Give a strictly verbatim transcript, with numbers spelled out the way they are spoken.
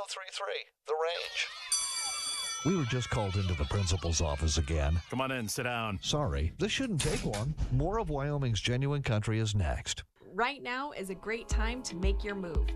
three three, The Range. We were just called into the principal's office again. Come on in, sit down. Sorry, this shouldn't take long. More of Wyoming's Genuine Country is next. Right now is a great time to make your move.